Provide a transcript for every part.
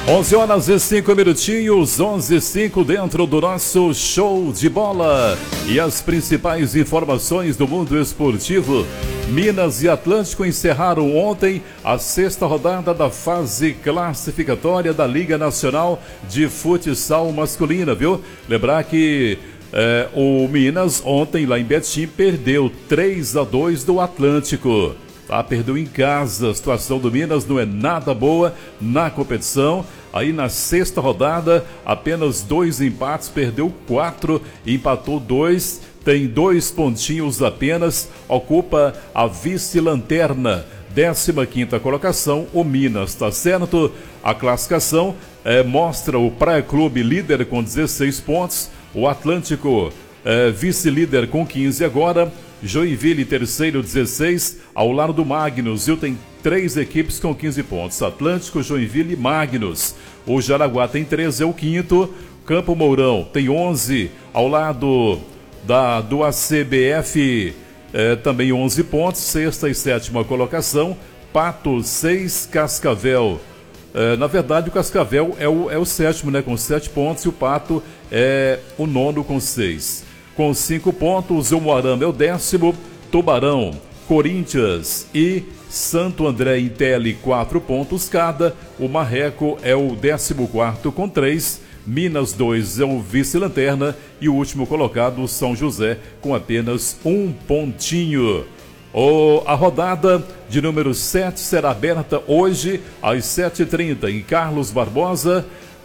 11 horas e 5 minutinhos, 11:05 dentro do nosso show de bola. E as principais informações do mundo esportivo. Minas e Atlântico encerraram ontem a 6ª rodada da fase classificatória da Liga Nacional de Futsal Masculina, viu? Lembrar que o Minas ontem lá em Betim perdeu 3-2 do Atlântico. Perdeu em casa. A situação do Minas não é nada boa na competição. Aí na 6ª rodada, apenas 2 empates, perdeu 4, empatou 2, tem 2 pontinhos apenas, ocupa a vice-lanterna, 15ª colocação, o Minas, tá certo? A classificação mostra o Praia Clube líder com 16 pontos, o Atlântico vice-líder com 15 agora, Joinville terceiro 16, ao lado do Magnus, tem 3 equipes com 15 pontos, Atlântico, Joinville e Magnus. O Jaraguá tem 13, é o 5º, Campo Mourão tem 11, ao lado do ACBF também 11 pontos, 6ª e 7ª colocação, Pato 6, Cascavel. Na verdade o Cascavel é o 7º, né, com 7 pontos, e o Pato é o 9º com 6. Com 5 pontos, o Moarama é o 10º, Tubarão, Corinthians e Santo André e Tele 4 pontos cada, o Marreco é o 14º com 3, Minas 2 é o vice-lanterna e o último colocado, São José, com apenas 1 pontinho. A rodada de número 7 será aberta hoje às 7h30 em Carlos Barbosa,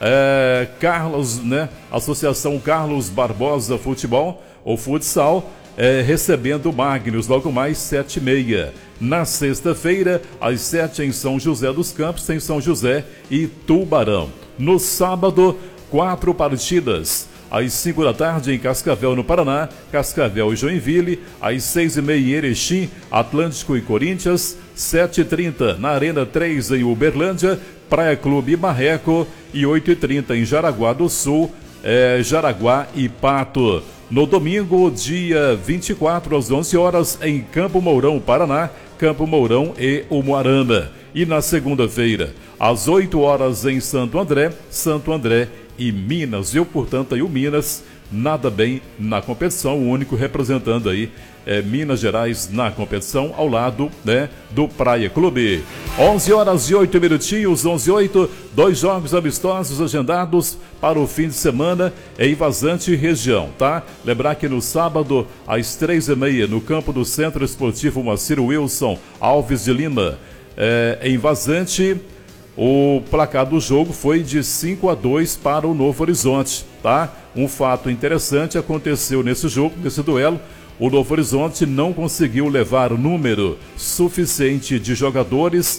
Associação Carlos Barbosa Futebol ou Futsal, recebendo Magnus, logo mais 7h30. Na sexta-feira, às 7 em São José dos Campos, tem São José e Tubarão. No sábado, 4 partidas. Às 5 da tarde em Cascavel, no Paraná, Cascavel e Joinville. Às 6h30 em Erechim, Atlântico e Corinthians. 7h30 na Arena 3 em Uberlândia, Praia Clube e Marreco. E 8h30 em Jaraguá do Sul, Jaraguá e Pato. No domingo, dia 24, às 11 horas, em Campo Mourão, Paraná, Campo Mourão e Umuarama. E na segunda-feira, às 8 horas, em Santo André e Minas. Portanto, aí o Minas nada bem na competição, o único representando aí Minas Gerais na competição, ao lado, do Praia Clube. 11 horas e 8 minutinhos, 11:08, 2 jogos amistosos agendados para o fim de semana em Vazante região, tá? Lembrar que no sábado, às 3h30, no campo do Centro Esportivo Moacir Wilson Alves de Lima, em Vazante, o placar do jogo foi de 5-2 para o Novo Horizonte, tá? Um fato interessante aconteceu nesse jogo, nesse duelo. O Novo Horizonte não conseguiu levar o número suficiente de jogadores